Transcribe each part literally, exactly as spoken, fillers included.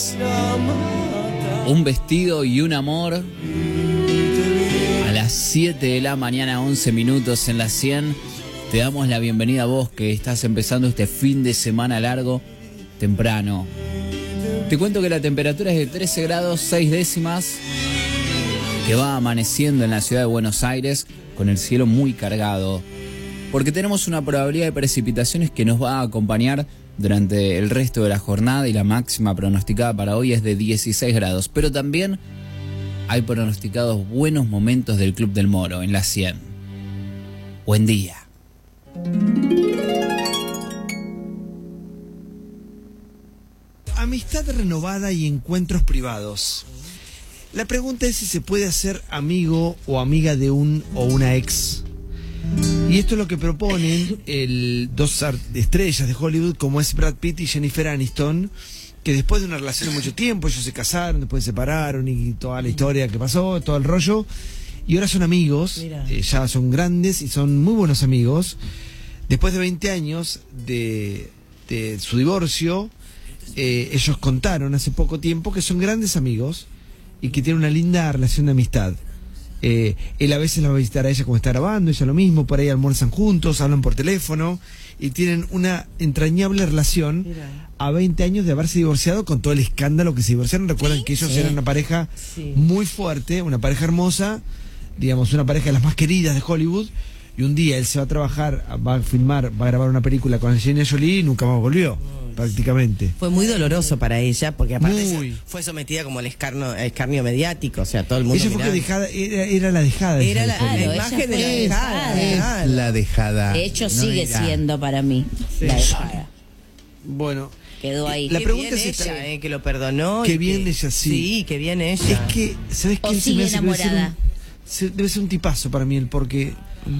es Un vestido y un amor. A las siete de la mañana, once minutos en la cien. Te damos la bienvenida a vos que estás empezando este fin de semana largo temprano. Te cuento que la temperatura es de trece grados seis décimas, que va amaneciendo en la ciudad de Buenos Aires con el cielo muy cargado, porque tenemos una probabilidad de precipitaciones que nos va a acompañar durante el resto de la jornada, y la máxima pronosticada para hoy es de dieciséis grados. Pero también hay pronosticados buenos momentos del Club del Moro en la cien. Buen día. Amistad renovada y encuentros privados. La pregunta es si se puede hacer amigo o amiga de un o una ex. Y esto es lo que proponen el, dos estrellas de Hollywood, como es Brad Pitt y Jennifer Aniston, que después de una relación de mucho tiempo, ellos se casaron, después se separaron y toda la historia que pasó, todo el rollo, y ahora son amigos, eh, ya son grandes y son muy buenos amigos. Después de veinte años de, de su divorcio, eh, ellos contaron hace poco tiempo que son grandes amigos y que tienen una linda relación de amistad. Eh, él a veces la va a visitar a ella cuando está grabando, ella lo mismo, por ahí almuerzan juntos, hablan por teléfono y tienen una entrañable relación. Mira. A veinte años de haberse divorciado, con todo el escándalo que se divorciaron. Recuerdan ¿Sí? que ellos sí. eran una pareja sí. muy fuerte, una pareja hermosa, digamos, una pareja de las más queridas de Hollywood. Y un día él se va a trabajar, va a filmar, va a grabar una película con Angelina Jolie y nunca más volvió, oh, prácticamente. Fue muy doloroso para ella, porque aparte muy. fue sometida como el escarnio, escarnio mediático, o sea, todo el mundo ella fue que dejada, era, era la dejada. Era la, claro, la imagen de la dejada. dejada. Es la dejada. De hecho, no sigue era. siendo para mí sí. la dejada. Bueno. Quedó ahí. La qué pregunta bien es ella, eh, que lo perdonó. Qué y bien que, ella, sí. Sí, qué bien ella. Es que, ¿sabes qué? O Se sigue me hace que debe ser enamorada. un- se- Debe ser un tipazo para mí él, porque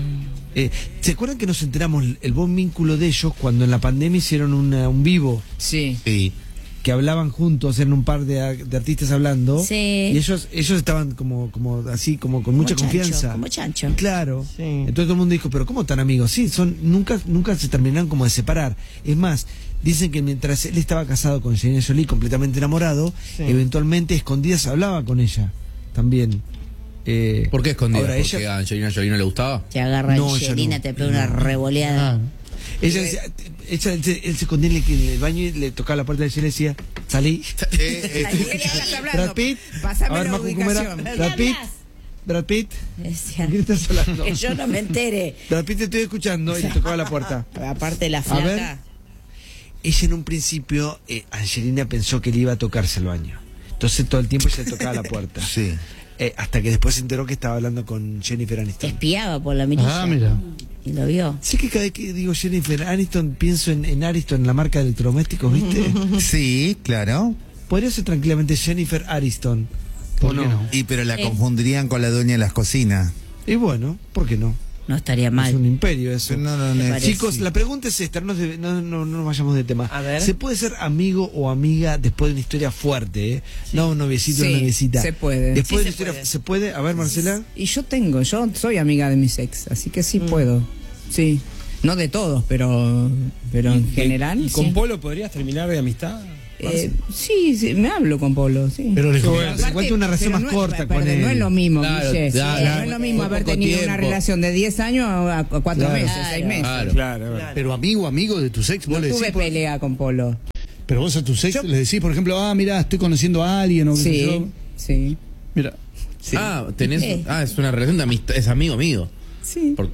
eh, ¿se acuerdan que nos enteramos el buen vínculo de ellos cuando en la pandemia hicieron una, un vivo? Sí. Sí. Que hablaban juntos, eran un par de, de artistas hablando. Sí. Y ellos ellos estaban como como así, como con Como mucha chancho, confianza. como chancho. Claro. Sí. Entonces todo el mundo dijo, pero ¿cómo tan amigos? Sí, son nunca nunca se terminaron como de separar. Es más, dicen que mientras él estaba casado con Angelina Jolie, completamente enamorado, Sí. eventualmente escondidas hablaba con ella también. Eh, ¿Por qué escondida? ahora ¿Porque ella- a Angelina Jolie no le gustaba? Te agarra No, ella Angelina, no. te pega una revoleada. Ah. Ella decía, ella, él, se- él se escondía en el, en el baño y le tocaba la puerta de ella y le decía, salí. Eh, eh, Brad Pitt, Pásame a ver, la Macu, ¿cómo era? ubicación. Brad Pitt, Brad Pitt, Decía, ¿con quién estás hablando? que yo no me entere. Brad Pitt, te estoy escuchando, y le tocaba la puerta. Aparte de la A ver. flaca. Ella en un principio, eh, Angelina pensó que le iba a tocarse al baño. Entonces todo el tiempo ella le tocaba la puerta. sí. Eh, hasta que después se enteró que estaba hablando con Jennifer Aniston. Espiaba por la mirilla. Ah, mira. Y lo vio. Sé que cada vez que digo Jennifer Aniston pienso en, en Ariston, la marca de electrodomésticos, ¿viste? Sí, claro. Podría ser tranquilamente Jennifer Aniston. ¿O no? Y pero la Eh. confundirían con la dueña de las cocinas. Y bueno, ¿por qué no? No estaría Es un mal. imperio eso. No, no, Me no. parece. Chicos, la pregunta es esta, no, nos- no, no, no nos vayamos de tema. A ver. ¿Se puede ser amigo o amiga después de una historia fuerte? ¿Eh? No un noviecito o Sí, una noviecita. se puede. Después Sí, de se una historia, puede. ¿se puede? A ver, Marcela. Y yo tengo, yo soy amiga de mis ex, así que sí Mm. puedo. Sí. No de todos, pero pero en general. ¿Y con sí. Polo podrías terminar de amistad? Eh, sí, sí, me hablo con Polo, sí. Pero le Aparte, cuenta una relación pero más no es- corta perdón, con él. no es lo mismo, Claro, Guille. claro, no es lo mismo fue haber poco tenido una tiempo. relación de diez años a a cuatro Claro. meses, Claro. seis meses. Claro. Claro, Claro. Pero amigo, amigo de tus ex, vos No le decís. tuve por- pelea con Polo. Pero vos a tus ex le decís, por ejemplo, ah, mira, estoy conociendo a alguien o qué sé Sí, yo. sí. Mira. Ah, tenés. Eh. Ah, es una relación de amistad. Es amigo mío. Sí. Por-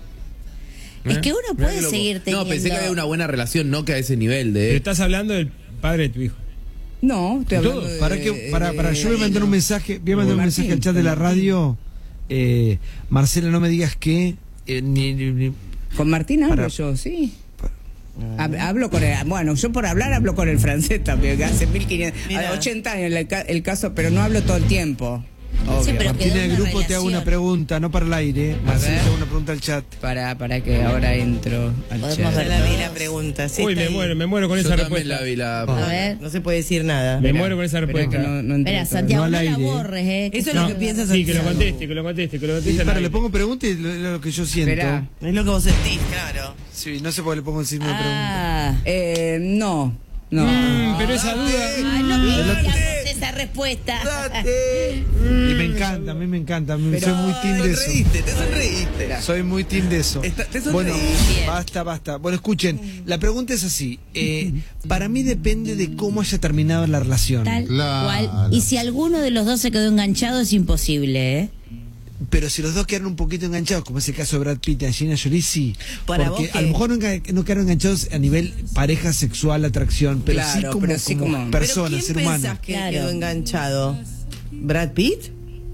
Es ¿Eh? que uno Mirá puede qué loco. seguir teniendo. No, pensé que había una buena relación, no que a ese nivel Pero de. estás hablando del padre de tu hijo. No, estoy hablando Todo. de- Para que, para, para, yo voy a de- mandar un mensaje, voy a mandar un Martín, mensaje al chat de la con radio. Eh, Marcela, no me digas que eh, ni, ni- ni- Con Martín hablo Para- yo, sí. Hab- Hablo con el, bueno, yo por hablar hablo con el francés también, que hace mil quinientos, Mira. ochenta años el, ca- el caso, pero no hablo todo el tiempo. Sí, pero Martina quedó del una grupo, te hago una relación. pregunta, no para el aire. Marcela, ver. te hago una pregunta al chat. Para, para que ahora entro al Podemos chat. ver. Ya la vi la pregunta. Sí, Uy, está me ahí. muero, me muero con Yo esa también respuesta. la vi la. A ver. No se puede decir nada. Me muero con esa Pero es que respuesta. no, no entré Espera, todavía. Santiago, No no, al la aire. borres, ¿eh? Eso es No. lo que piensas. Sí, que lo Santiago. conteste, que lo conteste, que lo Y conteste. al para, le aire. pongo pregunta y lo, lo que yo siento. Esperá. Es lo que vos sentís, claro. Sí, no sé por qué le pongo el signo de pregunta. Ah. Eh, no, no. Mm, pero esa duda. Ay, no me digas, te respuesta. Y me encanta, a mí me encanta. A mí soy muy team de eso. sonreíste, te sonreíste. Soy muy team de eso. Está- te sonreí. Bueno, Bien. basta, basta. Bueno, escuchen, la pregunta es así. Eh, para mí depende de cómo haya terminado la relación. Tal Claro. cual. Y si alguno de los dos se quedó enganchado, es imposible, ¿eh? Pero si los dos quedaron un poquito enganchados, como es el caso de Brad Pitt y Angelina Jolie, sí. Para Porque vos que- a lo mejor no, enga- no quedaron enganchados a nivel pareja sexual, atracción, pero sí Claro, como, pero sí como como- persona, ¿Pero quién ser humano. pensás que Claro. quedó enganchado? ¿Brad Pitt?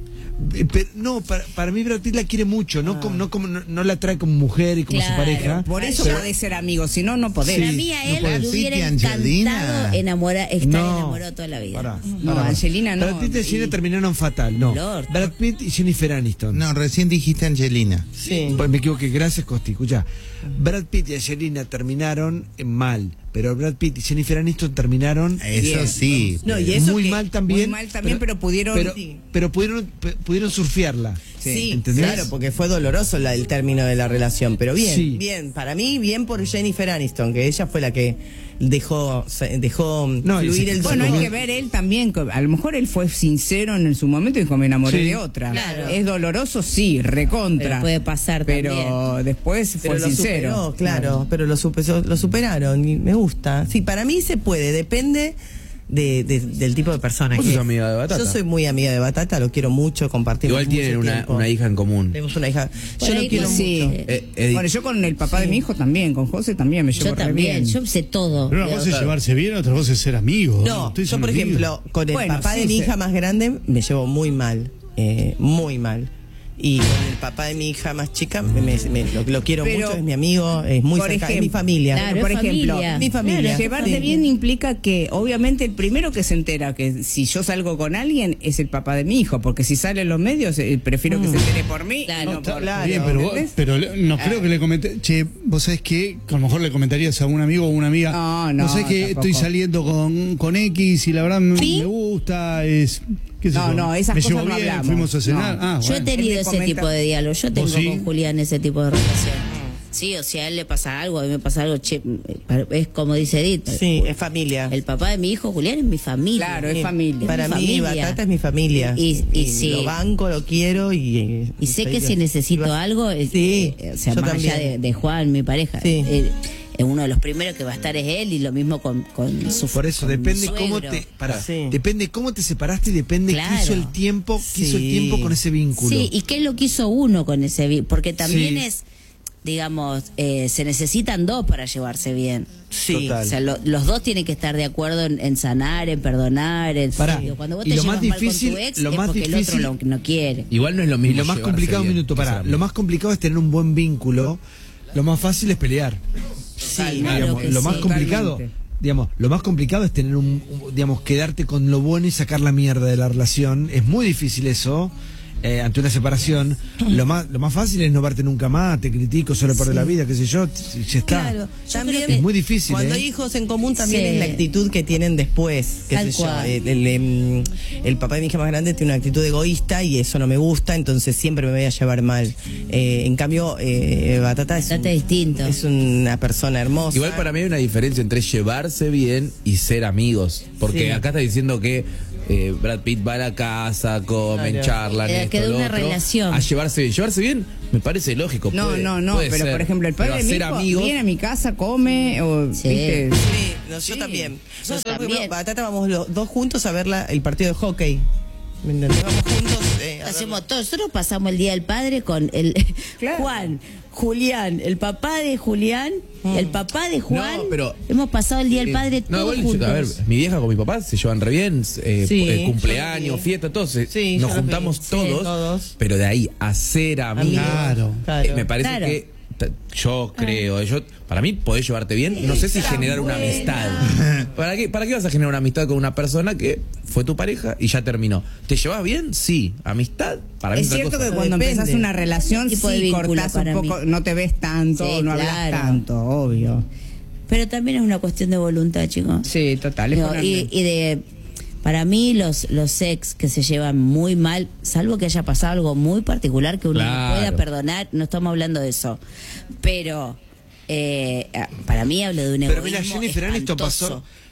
Eh, pero no, para, para mí Brad Pitt la quiere mucho, no, como, no, como, no, no la trae como mujer y como Claro, su pareja. Por eso pero- podés ser amigo, si no, no podés. Sí. Para mí a él puede. le hubiera Pitt y Angelina. encantado enamorar, estar No. enamorado toda la vida. Pará, No, pará. Angelina no. Brad Pitt y Angelina Y- terminaron fatal, no. Lord. Brad Pitt y Jennifer Aniston. No, recién dijiste Angelina. Sí. Pues me equivoqué, gracias Costi. Escucha, Brad Pitt y Angelina terminaron eh, mal, pero Brad Pitt y Jennifer Aniston terminaron Eso Bien. sí. No, y eso muy que- mal también. muy mal también, pero pudieron- Pero, Sí. pero pudieron, p- pudieron surfearla. Sí, ¿entendés? claro, porque fue doloroso la- el término de la relación, pero bien, Sí. bien, para mí bien por Jennifer Aniston, que ella fue la que dejó se- dejó No, y fluir se- el Bueno, hay dolor. que ver él también, co- a lo mejor él fue sincero en su momento y dijo, me enamoré Sí. de otra. Claro. Es doloroso, sí, recontra. Pero puede pasar Pero también. después Pero fue lo sincero. superó, claro, pero lo, supe- lo superaron y me gusta. Sí, para mí se puede, depende de, de- del tipo de persona. Vos que sos es. amiga de Batata. Yo soy muy amiga de Batata, lo quiero mucho, compartimos Igual tienen mucho una, tiempo. una hija en común. Tenemos una hija. Por Yo ahí lo quiero con- Sí. mucho. Eh, Edith. Bueno, yo con el papá de mi hijo también, con José también me llevo Yo re también, bien. yo sé todo. Pero una cosa es llevarse bien, otra cosa es ser amigos. No, Ustedes yo son por amigos. ejemplo, con el Bueno, papá sí, de mi sí. hija más grande me llevo muy mal, eh, muy mal. Y con el papá de mi hija más chica me, me- me- lo, lo quiero Pero, mucho, es mi amigo, es muy por cerca, es ejemplo, mi familia. Claro, por es ejemplo, familia. mi familia. Claro, Llevarte Sí. bien implica que, obviamente, el primero que se entera que si yo salgo con alguien es el papá de mi hijo, porque si sale en los medios, eh, prefiero que se entere por mí. Claro. y no por- Claro. Bien, pero, vos- ¿entendés? pero le- no creo que le comenté. Che, vos sabés que a lo mejor le comentarías a un amigo o una amiga. No, no, Vos sabés que tampoco. estoy saliendo con, con X y la verdad me, ¿Sí? me gusta. Es, qué sé No, yo, no, esas me cosas llevo no bien, hablamos. fuimos a cenar. No. Ah, Yo he bueno. tenido Él me ese comenta- tipo de diálogo. Yo tengo ¿Vos sí? con Julián ese tipo de relación. Sí, o sea, a él le pasa algo, a mí me pasa algo. Che, es como dice Edith. Sí, es familia. El papá de mi hijo, Julián, es mi familia. Claro, es Sí, familia. Para mi mí, familia. Batata es mi familia. Y- y sí. Lo banco, lo quiero y. Y sé que si necesito algo, eh, Sí, eh, o sea, yo más allá también. de, de Juan, mi pareja, Sí. eh, eh, uno de los primeros que va a estar es él y lo mismo con, con su Por eso con mi depende cómo suegro. te pará, Sí. depende cómo te separaste y depende Claro. qué hizo el tiempo, qué hizo el Sí. tiempo con ese vínculo. Sí, y qué es lo que hizo uno con ese vi- porque también Sí. es, digamos, eh, se necesitan dos para llevarse bien. Sí. Total. O sea, lo- los dos tienen que estar de acuerdo en, en sanar, en perdonar. En, Pará, digo, cuando vos y te lo llevas más mal difícil- con tu ex lo es más porque difícil- el otro lo, no quiere. Igual no es lo Y mismo. lo más llevarse complicado, un bien minuto, que pará, ser lo amigo. más complicado es tener un buen vínculo, lo más fácil es pelear. Sí, Claro Digamos, que lo sí. más complicado, Totalmente. digamos, lo más complicado es tener un, un- digamos, quedarte con lo bueno y sacar la mierda de la relación. Es muy difícil eso. eh, ante una separación, lo más lo más fácil es no verte nunca más, te critico, solo por la vida, qué sé yo, t- ya está. Claro. Yo También creo que- Es muy difícil, Cuando ¿eh? hay hijos en común también Sí. es la actitud que tienen después. Qué Tal sé yo. cual. El, el, em, el papá de mi hija más grande tiene una actitud egoísta y eso no me gusta, entonces siempre me voy a llevar mal. Eh, en cambio, eh, Batata es, Batata un- es distinto. es una persona hermosa. Igual para mí hay una diferencia entre llevarse bien y ser amigos. Porque Sí. acá está diciendo que eh, Brad Pitt va a la casa, comen, Claro. charlan, Eh, esto, que de lo una otro. relación. A llevarse bien. Llevarse bien me parece lógico. No, puede- no, no, puede pero ser. por ejemplo, el padre Pero de mi ser hijo amigos, viene a mi casa, come, o, Sí. ¿viste? Sí, no, yo Sí. también. Yo Nosotros, por también. ejemplo, Batata vamos los dos juntos a ver la- el partido de hockey. ¿Me entendés? Vamos juntos. eh, a ver- Hacemos todo. Nosotros pasamos el Día del Padre con el Claro. Juan, Julián, el papá de Julián, el papá de Juan. No, pero- hemos pasado el Día del Eh, Padre no, todos igual, yo- juntos. a ver, mi vieja con mi papá se llevan re bien, eh, Sí, eh, yo cumpleaños, los vi. fiesta, todos. eh, Sí, nos yo los juntamos vi. Sí, todos, todos. pero de ahí a ser amigos, Claro. Claro. eh, me parece Claro. que t- yo creo, eh, yo para mí podés llevarte bien, no sé si generar una amistad. ¿Para qué, ¿Para qué vas a generar una amistad con una persona que fue tu pareja y ya terminó? ¿Te llevas bien? Sí. ¿Amistad? Para mí Es otra cierto cosa. que cuando Depende. empezás una relación, Tipo de sí, vínculo cortás un para poco, mí. no te ves tanto, Sí, no hablas claro. tanto, obvio. Pero también es una cuestión de voluntad, chicos. Sí, total. es Digo, ponerle- y, y de para mí los los ex que se llevan muy mal, salvo que haya pasado algo muy particular que uno no Claro. pueda perdonar, no estamos hablando de eso. Pero eh, para mí hablo de un Pero egoísmo mira, Jennifer Aniston espantoso. pasó,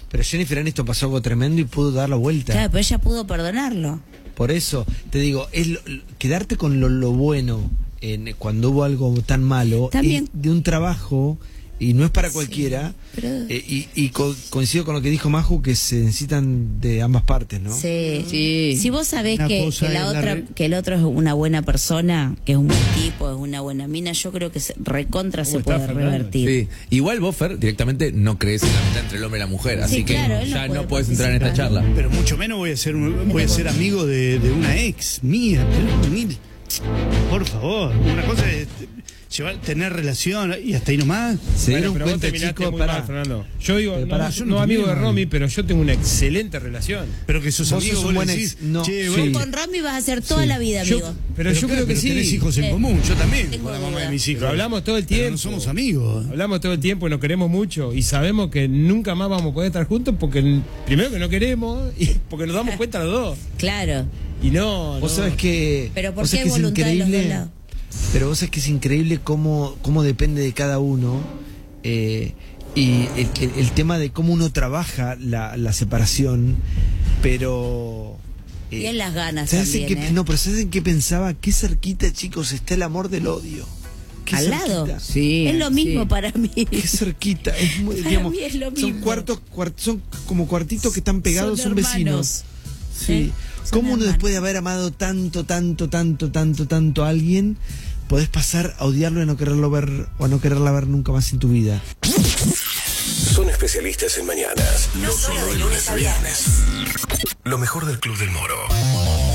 Pero Jennifer Aniston pasó algo tremendo y pudo dar la vuelta. Claro, pero ella pudo perdonarlo. Por eso, te digo, es lo- quedarte con lo, lo bueno en, cuando hubo algo tan malo, También- es de un trabajo, y no es para Sí, cualquiera, pero- eh, y, y co- coincido con lo que dijo Maju, que se necesitan de ambas partes, ¿no? Sí. Sí. Si vos sabés Una que, cosa que la es la otra, re- que el otro es una buena persona, que es un buen tipo, es una buena mina, yo creo que se, recontra se ¿Cómo puede está, Fernando? revertir. Sí. Igual vos, Fer, directamente no crees en la amistad entre el hombre y la mujer, así Sí, que claro, él no ya puede no puedes entrar en esta participar. charla. Pero mucho menos voy a ser, un- voy a ser amigo de, de una ex mía. Pero, mil- por favor, una cosa es llevar, tener relación y hasta ahí nomás. Se Bueno, dieron pero vos cuenta, terminaste chicos, muy para. mal, Fernando. Yo digo, Pero no, pará, no, yo no no amigo de terminé mal. Romy, pero yo tengo una excelente relación. Pero que sos Vos amigo, sos un vos buen le ex. decís, No, che, sí. bueno, Con Romy vas a ser toda la vida, Yo- amigo. pero, yo creo que pero sí. tenés hijos en Eh, común, yo también, tengo con la mamá duda. de mis hijos. Pero hablamos todo el Pero tiempo. no somos amigos. Hablamos todo el tiempo y nos queremos mucho y sabemos que nunca más vamos a poder estar juntos porque primero que no queremos y porque nos damos cuenta los dos. Claro. Y no, Vos no. sabés que. Pero ¿por vos qué sabés que es voluntad de los dos increíble. lados? Pero vos sabés que es increíble cómo, cómo depende de cada uno. eh, y el, el- el tema de cómo uno trabaja la, la separación. Pero. eh, Y en las ganas ¿sabes en también, qué- ¿eh? No, pero ¿sabes en qué pensaba? Qué cerquita, chicos, está el amor del odio. Qué Al lado. cerquita. Sí, Es lo mismo sí. para mí. Qué cerquita. Es muy, Para digamos, mí es lo son mismo. cuartos, cuart- son como cuartitos que están pegados, son, Son vecinos. hermanos. Sí. ¿Eh? Son ¿Cómo uno hermanos. después de haber amado tanto, tanto, tanto, tanto, tanto a alguien, podés pasar a odiarlo y a no quererlo ver o a no quererla ver nunca más en tu vida? Son especialistas en mañanas. No solo de lunes a viernes. Lo mejor del Club del Moro.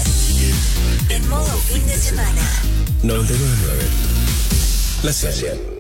En modo fin de semana. noventa y nueve punto nueve. La cien.